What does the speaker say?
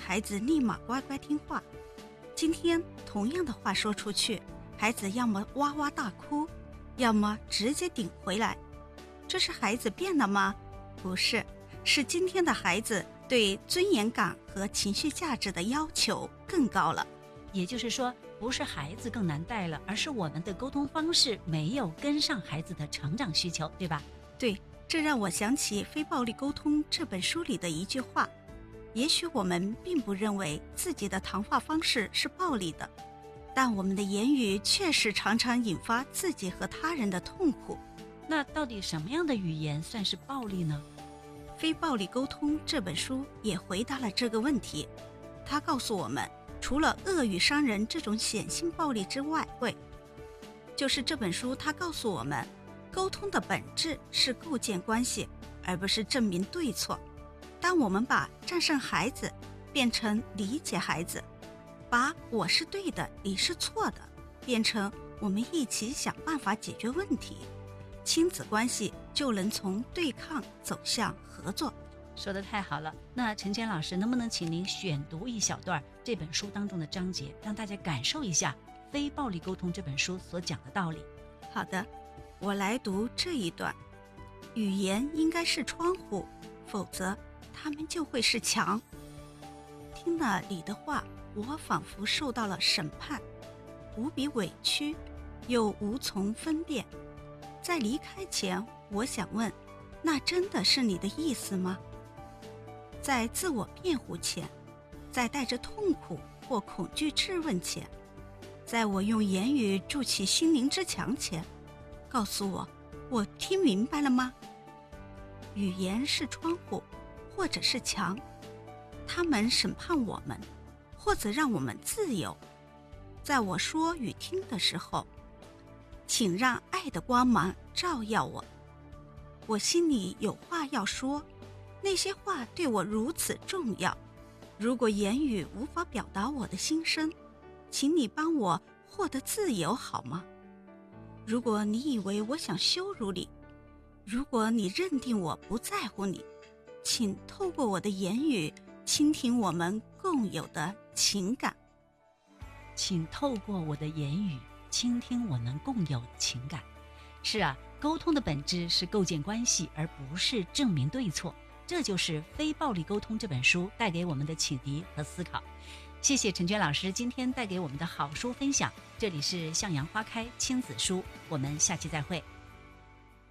孩子立马乖乖听话。今天同样的话说出去，孩子要么哇哇大哭，要么直接顶回来。这是孩子变了吗？不是，是今天的孩子对尊严感和情绪价值的要求更高了。 也就是说，不是孩子更难带了，而是我们的沟通方式没有跟上孩子的成长需求，对吧？ 对，这让我想起《非暴力沟通》这本书里的一句话，也许我们并不认为自己的谈话方式是暴力的，但我们的言语确实常常引发自己和他人的痛苦。 那到底什么样的语言算是暴力呢？ 《非暴力沟通》这本书也回答了这个问题。它告诉我们，除了恶语伤人这种显性暴力之外，就是这本书它告诉我们，沟通的本质是构建关系，而不是证明对错。当我们把战胜孩子变成理解孩子，把我是对的，你是错的变成我们一起想办法解决问题，亲子关系就能从对抗走向合作。 说得太好了，那陈娟老师能不能请您选读一小段这本书当中的章节，让大家感受一下《非暴力沟通》这本书所讲的道理？ 好的，我来读这一段。语言应该是窗户，否则它们就会是墙。听了你的话，我仿佛受到了审判，无比委屈，又无从分辨。在离开前，我想问，那真的是你的意思吗？在自我辩护前，在带着痛苦或恐惧质问前，在我用言语筑起心灵之墙前，告诉我，我听明白了吗？语言是窗户，或者是墙，它们审判我们，或者让我们自由。在我说与听的时候，请让爱的光芒照耀我。我心里有话要说，那些话对我如此重要。如果言语无法表达我的心声，请你帮我获得自由好吗？如果你以为我想羞辱你，如果你认定我不在乎你，请透过我的言语倾听我们共有的情感。 请透过我的言语倾听我们共有的情感。是啊，沟通的本质是构建关系，而不是证明对错。这就是《非暴力沟通》这本书带给我们的启迪和思考。谢谢陈娟老师今天带给我们的好书分享。这里是向阳花开亲子书，我们下期再会。